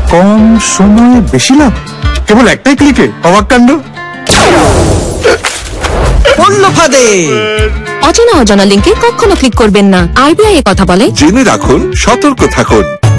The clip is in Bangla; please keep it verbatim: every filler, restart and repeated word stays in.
কম সময়ে বেশি লাভ, কেবল একটাই ক্লিকে অবাক কাণ্ড। পড়ল ফাঁদে। অচেনা অজানা লিঙ্কে কখনো ক্লিক করবেন না। আরবিআই এ কথা বলে। জেনে রাখুন, সতর্ক থাকুন।